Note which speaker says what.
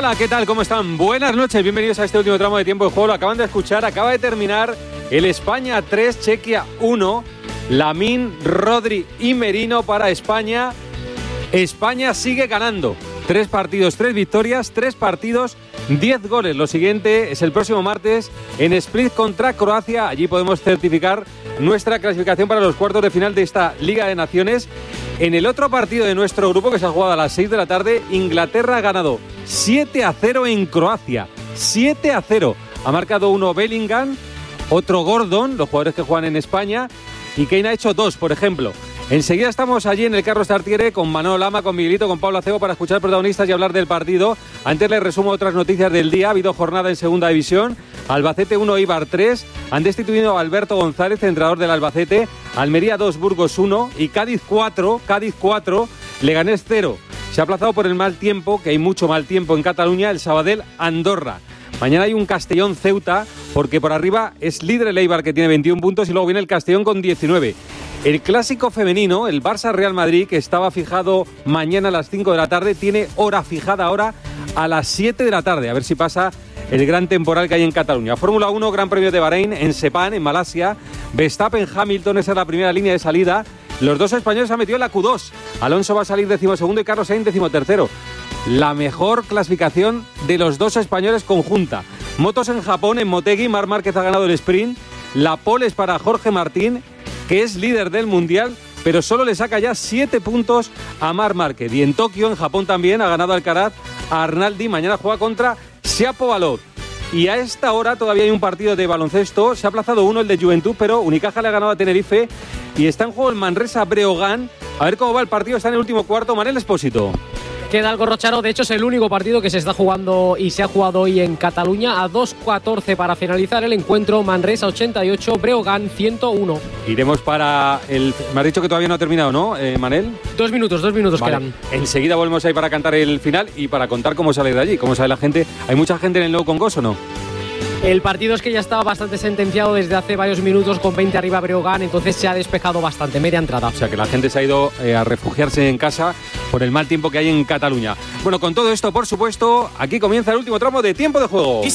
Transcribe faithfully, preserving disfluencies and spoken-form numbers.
Speaker 1: Hola, ¿qué tal? ¿Cómo están? Buenas noches, bienvenidos a este último tramo de tiempo de juego. Lo acaban de escuchar, acaba de terminar el España tres, Chequia uno. Lamine, Rodri y Merino para España. España sigue ganando. Tres partidos, tres victorias, tres partidos, diez goles. Lo siguiente es el próximo martes en Split contra Croacia. Allí podemos certificar nuestra clasificación para los cuartos de final de esta Liga de Naciones. En el otro partido de nuestro grupo, que se ha jugado a las seis de la tarde, Inglaterra ha ganado siete a cero en Croacia. siete a cero. Ha marcado uno Bellingham, otro Gordon, los jugadores que juegan en España, y Kane ha hecho dos, por ejemplo. Enseguida estamos allí en el Carlos Tartiere con Manolo Lama, con Miguelito, con Pablo Acebo para escuchar protagonistas y hablar del partido. Antes les resumo otras noticias del día. Ha habido jornada en segunda división. Albacete uno, Eibar tres. Han destituido a Alberto González, entrenador del Albacete. Almería dos, Burgos uno. Y Cádiz cuatro, Cádiz cuatro, Leganés cero. Se ha aplazado por el mal tiempo, que hay mucho mal tiempo en Cataluña, el Sabadell Andorra. Mañana hay un Castellón Ceuta, porque por arriba es líder el Eibar, que tiene veintiún puntos, y luego viene el Castellón con diecinueve. El clásico femenino, el Barça-Real Madrid, que estaba fijado mañana a las cinco de la tarde, tiene hora fijada ahora a las siete de la tarde. A ver si pasa el gran temporal que hay en Cataluña. Fórmula uno, Gran Premio de Bahrein, en Sepang, en Malasia. Verstappen, Hamilton, esa es la primera línea de salida. Los dos españoles se han metido en la Q dos. Alonso va a salir decimosegundo y Carlos Sainz decimotercero. La mejor clasificación de los dos españoles conjunta. Motos en Japón, en Motegi, Marc Márquez ha ganado el sprint. La pole es para Jorge Martín, que es líder del Mundial, pero solo le saca ya siete puntos a Marc Márquez. Y en Tokio, en Japón también, ha ganado Alcaraz a Arnaldi. Mañana juega contra Shapovalov. Y a esta hora todavía hay un partido de baloncesto. Se ha aplazado uno, el de Juventud, pero Unicaja le ha ganado a Tenerife. Y está en juego el Manresa Breogán. A ver cómo va el partido. Está en el último cuarto. Manel Espósito.
Speaker 2: Queda algo Rocharo, de hecho es el único partido que se está jugando y se ha jugado hoy en Cataluña. A dos catorce para finalizar el encuentro. Manresa ochenta y ocho, Breogán ciento uno.
Speaker 1: Iremos para el... Me has dicho que todavía no ha terminado, ¿no, eh, Manel?
Speaker 2: Dos minutos, dos minutos
Speaker 1: vale.
Speaker 2: quedan.
Speaker 1: Enseguida volvemos ahí para cantar el final y para contar cómo sale de allí, cómo sale la gente. ¿Hay mucha gente en el Nou Congost o no?
Speaker 2: El partido es que ya estaba bastante sentenciado desde hace varios minutos, con veinte arriba Breogán, entonces se ha despejado bastante, media entrada.
Speaker 1: O sea que la gente se ha ido eh, a refugiarse en casa por el mal tiempo que hay en Cataluña. Bueno, con todo esto, por supuesto, aquí comienza el último tramo de Tiempo de Juego.